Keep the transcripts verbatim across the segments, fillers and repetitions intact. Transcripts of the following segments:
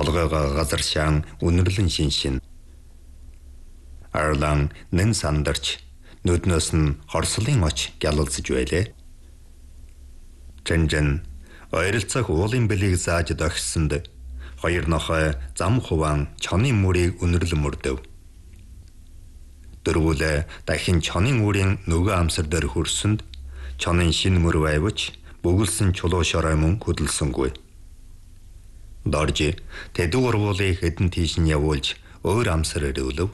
толгойгоо газар шаан үнэрлэн шиншин. Арлан нэн сандарч нүднөөс нь хорслын оч гялалзж байлээ. Чэнжэн ойролцоох уулын бэлийг зааж догссонд хоёр нохой зам хуваан чоны мөрийг үнэрлэн мөрдөв. Дөрвөлээ дахин чонын үрийн нөгөө амсар дээр хүрсэнд чонын шин мөр байвч бүгэлсэн чулуу шорой мөн хөдөлсөнгүй. Дорж тэдүү ургуулыг хэдэн тийш нь явуулж өөр амсар өрөвлөв.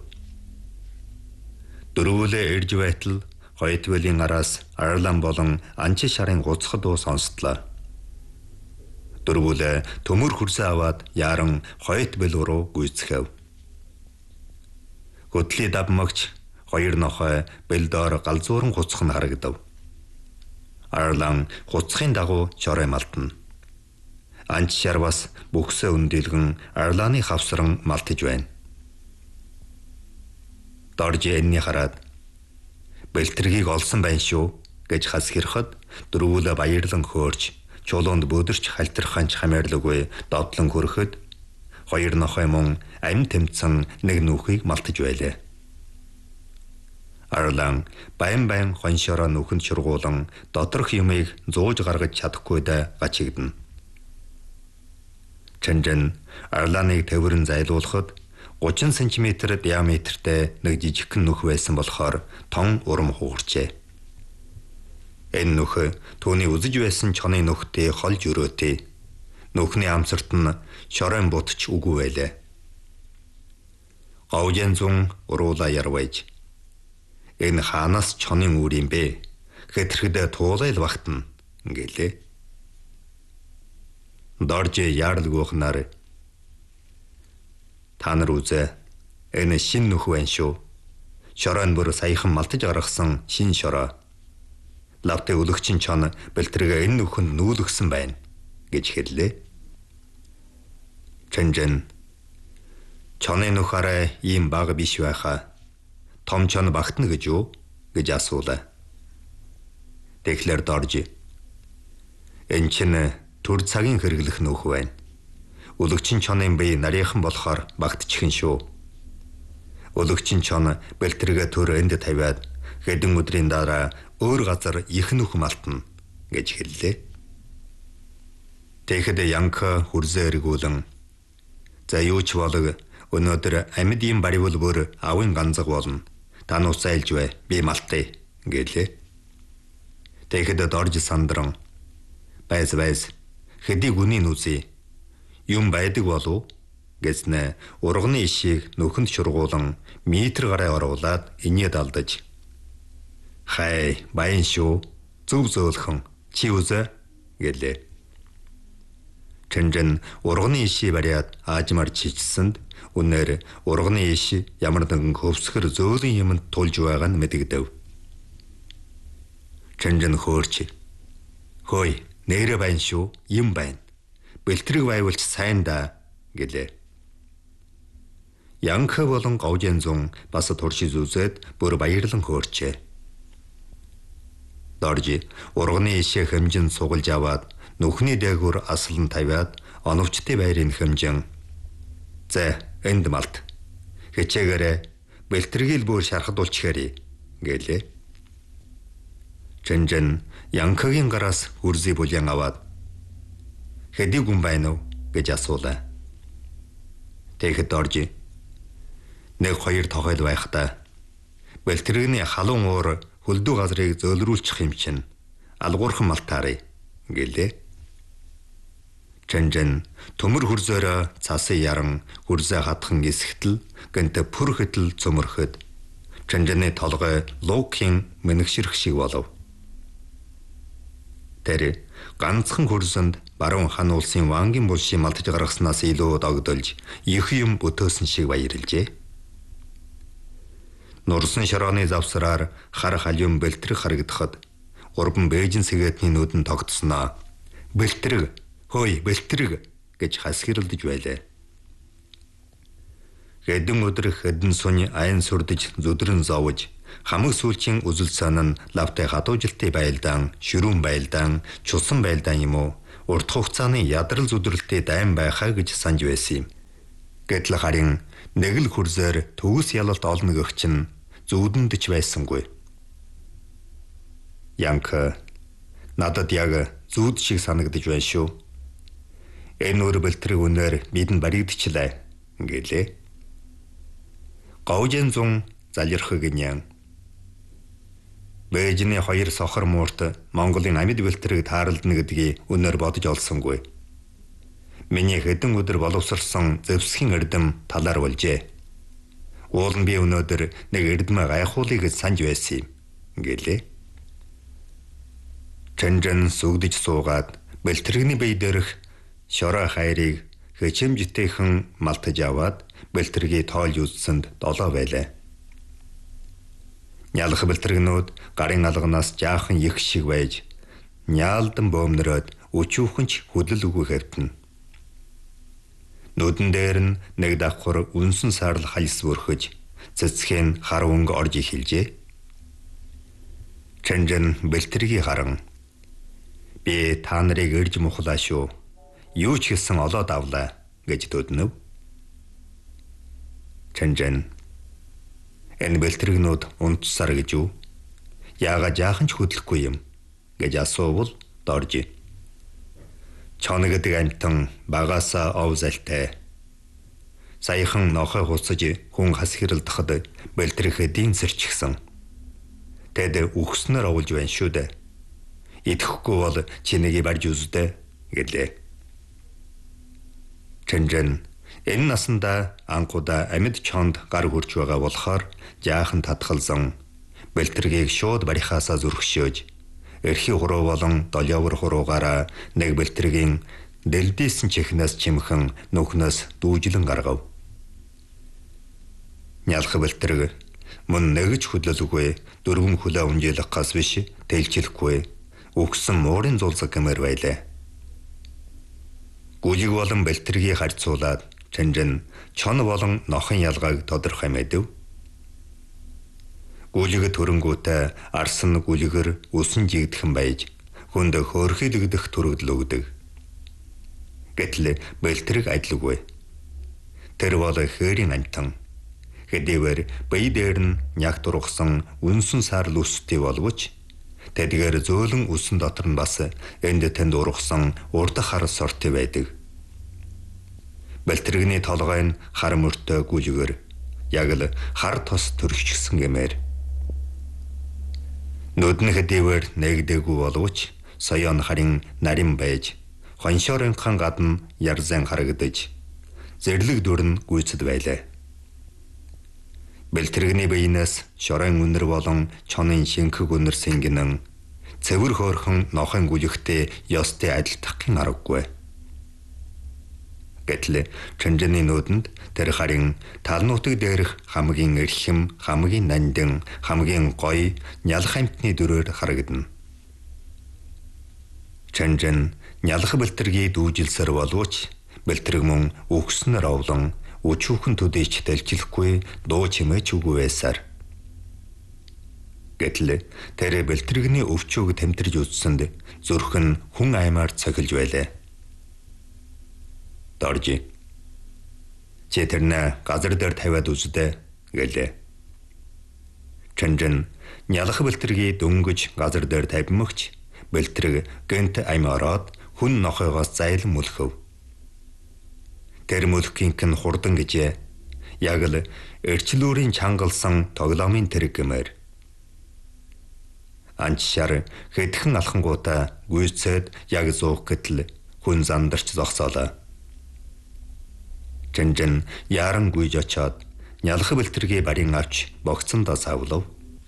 Дөрвөлээ ирж байтал хоётвэлийн араас Арлан болон анчи шарын гуцхад уу сонсдлоо. Дөрвөлээ төмөр хөрсөө аваад яран хоётвэл руу гүйцэхэв. Хөтлий давмагч хоёр нохой бэлдоор галзууран гуцх нь харагдав. Арлан гуцхын дагуу чорой малтна. Анч шар бас бүхсээ үндэлгэн Арланы хавсран малтж байна. Дорж энэний хараад бэлтэргийг олсон байна шүү гэж хас хэрхэд дөрвөлөө баярлан хөөрч чулуунд бөдөрч хальтраханч хамаарлаггүй доотлон хөрөхөд хоёр нохой мөн амь тэмцэн нэг нүхийг малтж байлаа. Арлан байн байн хоншороо нүхэнд шургуулан доторх юмыг зууж гаргаж чадахгүй да гачигдана. Чэнжэн Арланыг төвөрн зайлуулахад гучин сантиметр диаметртэй нэг жижигхэн нүх байсан болохоор тон урам хугарчээ. Энэ нүх түүний үзэж байсан чоны нүхтэй холж өрөөтэй. Нүхний амсарт нь шорон бутч үгүй байлаа. Гаужен зун уруула ярвайж. Энэ хаанаас чонын үр юм бэ? Хэтрэхэд туулайл багтана гэлээ. Дорж яарлгүйхнаар та нар үзээ. Энэ шин нүх байна шүү. Шорон бүр саяхан малтаж гаргасан шин шороо. Лавтай өлөгчин чон бэлтрэгээ энэ нүхэнд нүүлгсэн байна гэж хэллээ. Чэнжэн чоны нүх арай ийм бага биш байхаа. Том чон багтна гэж юу гэж асуулаа. Тэгэхээр Дорж энэ чинь түр цагийн хэрэглэх нүх байна. Өлөгчин чонын бие нарийнхан болохоор багтчихын шүү. Өлөгчин чон бэлтрэгээ төр энд тавиад хэдэн өдрийн дараа өөр газар их нүх малтна гэж хэллээ. Тэгэхэд Янка хүрзээ эргүүлэн за юу ч болог өнөөдөр амьд юм баривал бүр авын ганцаг болно. Та нус айлж бай би малтъя гэлээ. Тэгэхэд Дорж сандран байз байз хэдийг үнийн үзье. Юм байдаг болов гэснэ урганы ишийг нүхэнд шургуулан метр гараа оруулаад инээд алдаж. Хай баян шүү. Зөв зөөлхөн чи үзэ гэлээ. Чэнжэн урганы ишийг бариад аажмар чичсэнд үнээр урганы иш ямар нэгэн хөвсгөр зөөлөн юмд тулж байгаа нь мэдэгдэв. Чэнжэн хөөрч. Хөөе, нэрэ байна шүү, юм байна. Бэлтрэг байвалч сайн да гэлээ. Янка болон Гаужен зун бас туршиж үзээд бүр баярлан хөөрчээ. Дорж урганы ишээ хэмжин сугалж аваад нүхний дээгүүр аслан тавиад оновчтой байрын хэмжин. За энд малт. Хичээгээрээ бэлтрэгийг бүр шархадуулчихаарай гэлээ. Чэнжэн Янкагийн гараас хүрзий булян аваад хэдийг хүн байна уу гэж асуулаа. Тэгэхэд Дорж нэг хоёр тохиол байх та. Бэлтрэгний халуун уур хөлдөө газрыг зөөлрүүлчих юм чинь алгуурхан малтаарай гэлээ. Чэнжэн төмөр хөрзөөрөө цасын яран хөрзөө хатхан гисгтэл гэнтэ пүр хөтөл цөмөрхөд Чэнжэний толгой лукийн мэнэгширх шиг болов. Тэр ганцхан хөрсөнд баруун хан улсын вангийн булшийн малтаж гаргаснаас илүү догдолж их юм бүтөөсөн шиг баярлжээ. Нурсан шорооны завсраар хар халиум бэлтрэг харагдахад гурван бэйжин сэгээдний нүдэн тогтсноо. Бэлтрэг, хөөе бэлтрэг гэж хасгирлдэж байлаа. Хэдэн өдөр хэдэн сүний айн сүрдэж зүдрэн зовж хамаг сүүлчийн үзэл санаа нь лавтай хадуужилтын байлдаан, ширүүн байлдаан, чулсан байлдаан юм уу? Урт хугацааны ядрал зүдрэлтэй дайм байхаа гэж санаж байсан юм. Гэтэл харин нэг л хурзээр төгс ялалт олно гэх чинь зүудэнд ч байсангүй. Янка надад яг зүуд шиг санагдаж байна шүү. Энэ өөр бэлтрэг үнээр бидэнд баригдчихлаа гэлээ. Говжин зун залирхаг гинyan. Бэжний хоёр сохор муурт Монголын амьд бэлтрэг тааралдна гэдгийг үнээр бодож олсонгүй. Миний хэдэн өдөр боловсрсон зэвсгийн эрдэм талаар болжээ. Уул нь би өнөөдөр нэг эрдэмэ гайхуулыг санаж байсан юм гэлээ. Чанжан сүгдэж суугаад бэлтрэгний бие дээрх шороо хайрыг хэчэмжтэйхэн малтаж аваад бэлтрэгийг тоолж үзсэнд долоо байлаа. Нялх бэлтрэгнүүд гарын алганаас жаахан их шиг байж няалдан боомнороод өчүүхэнч хөдлөлгүй хэвтэн. Нүдэн дээр нь нэг давхар үнсэн саарл хальс бүрхэж цэцгийн хар өнгө орж эхэлжээ. Чанжан бэлтрэгийг харан би та нарыг ирж мухлаа шүү. Юу ч гэсэн олоод авлаа гэж дууднав. Чанжан энэ бэлтрэгнүүд унтсаар гэж юу? Яагаад жаахан ч хөдлөхгүй юм гэж асуувал дорж. Чоног гэдэг амтан багаасаа овзалтай. Саяхан нохой хуцаж хүн хас хэрэлдэхэд бэлтрэх эдийн зэрчгсэн. Тэд үхснээр овулж байна шүү дээ. Идэхгүй бол чинийг барж үздэ гэлээ. Чанжан энэ насанда анхудаа амьд чонд гар хүрч байгаа болохоор жаахан татгалзан бэлтрэгийг шууд барихаасаа зүрхшөөж эрхий хуруу болон долоовор хуруугаараа нэг бэлтрэгийн дэлдийсэн чихнээс чимхэн нүхнээс дүүжлэн гаргав. Нялх бэлтрэг мөн нэгж хөдлөлгүй дөрвөн хөлөө унжээлэх гас биш тэлчлэхгүй үгсэн муурын зулзаг гэмээр байлаа. Гүлиг болон бэлтрэгийг харьцуулаад Чанжан чон болон нохын ялгааг тодорхой мэдэв. Гүлиг төрөнгүүтэй арсан гүлигэр үсэн жигдхэн байж хүнд хөөрхийлэгдэх төрөгдөл өгдөг. Гэтэл бэлтрэг адилгүй. Тэр бол хээрийн амтан. Хэдийгээр бие дээр нь нягт ургасан үнсэн саарл үстэй боловч тэдгээр зөөлөн үсэн дотор нь бас энд тэнд ургасан урд хар сорт байдаг. Бэлтрэгний толгой нь хар мөртөө гүлгэр яг л хар тос төрчихсөн гэмээр. Нүдэн хэдийгээр нэгдэггүй боловч соёон харин нарийн байж хоншоорынхан гадна ярзан харагдаж зэрлэг дүрн гүйцэд байлаа. Бэлтрэгний биенээс шорон үнэр болон чонын шинхэг үнэр сэнгэнэн цэвэр хөөрхөн нохын гүлэгтэй ёстой адилтахын аргагүй. Гэтэл Чанжаны нүдэнд тэр харин тал нутаг дээрх хамгийн эрхэм, хамгийн нандин, хамгийн гоё нялх амтны дүрээр харагдана. Чанжан нялх бэлтрэгийг дүүжилсээр боловч бэлтрэг мөн үхснээр овлон өчүүхэн төдийч дэлжилэхгүй дуу чимээч үгүй байсаар. Гэтэл тэр бэлтрэгний өвчөөг тэмтэрж үзсэнд зүрх нь хүн аймаар цохилж байлаа. Дорж. Чи тэрнээ газар дээр тавиад үздэ гэлээ. Чанжан нялх бэлтрэгийг дөнгөж газар дээр тавимагч бэлтрэг гэнт аймь ороод хүн нохойгоос зайлан мөлхөв. Тэр мөлхийнхэн хурдан гэжээ. Яг л эрчлүүрийн чангалсан тоглоомын тэрэг гэмээр. Анчшаар хэдхэн алхангуудаа гүйцээд яг зуух гэтэл хүн зандарч зогсоолоо. Чанжан яран гүйж очоод нялх бэлтрэгийн барин авч богцондоо савлав.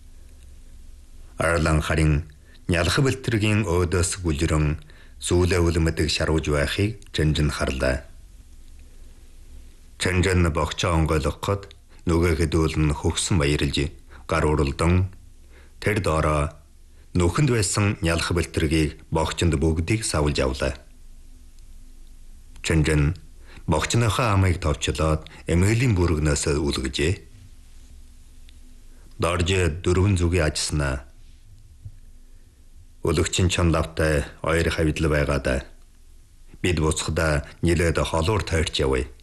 Арлан харин нялх бэлтрэгийн өөдөөс гүлрэн сүүлээ үлмэдэг шарвж байхыг Чанжан харлаа. Чанжан богчоо онгойлгоход нөгөө хэдүүл нь хөгсөн баярлж гар уралдан тэр доороо нүхэнд байсан нялх бэлтрэгийг богчонд бүгдийг савлж авлаа. Чанжан богчныхаа амыг товчлоод эмээлийн бүргнээс үлгэжээ. Дорж дөрвөн зүгийн ажснаа. Өлөгчин чон лавтай ойр хавидл байгаадаа. Бид буцхдаа нилээд холуур тойрч явъя